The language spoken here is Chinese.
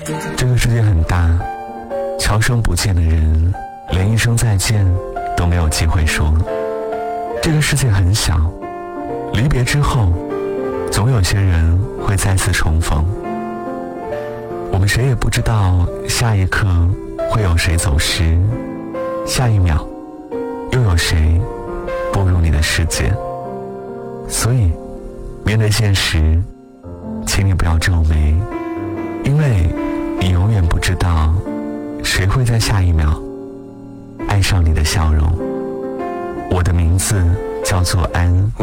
这个世界很大，悄声不见的人连一声再见都没有机会说。这个世界很小，离别之后总有些人会再次重逢。我们谁也不知道下一刻会有谁走失，下一秒又有谁步入你的世界。所以面对现实，请你不要皱眉，因为你永远不知道谁会在下一秒爱上你的笑容。我的名字叫做安。